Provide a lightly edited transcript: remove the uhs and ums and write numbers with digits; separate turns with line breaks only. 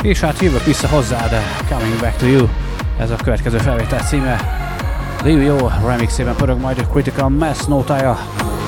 És hát jövök vissza hozzád, Coming Back to You. Ez a következő felvétel címe. Livio remixében pörög majd a Critical Mass nótája.